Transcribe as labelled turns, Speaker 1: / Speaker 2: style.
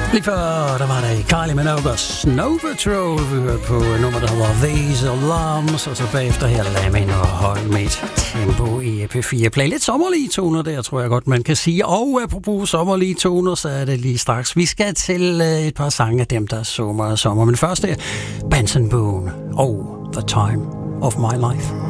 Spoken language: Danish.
Speaker 1: Lige før, der var der Kylie Minogue Snow Patrol, vi hørte på nummer, der hedder These Alarms, og så bagefter her Lamin og Holmate Tempo i P4 Play. Lidt sommerlige toner der, tror jeg godt, man kan sige. Og apropos sommerlige toner, så er det lige straks. Vi skal til et par sange af dem, der så meget sommer. Men først er Benson Boone og The Time of My Life.